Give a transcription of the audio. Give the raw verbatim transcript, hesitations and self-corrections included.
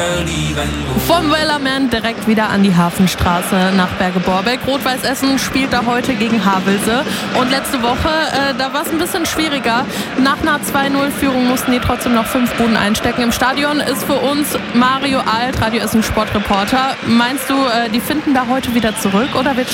Vom Wellerman direkt wieder an die Hafenstraße nach Berge-Borbeck. Rot-Weiß Essen spielt da heute gegen Havelse. Und letzte Woche, äh, da war es ein bisschen schwieriger. Nach einer zwei null Führung mussten die trotzdem noch fünf Buden einstecken. Im Stadion ist für uns Mario Alt, Radio Essen Sportreporter. Meinst du, äh, die finden da heute wieder zurück oder wird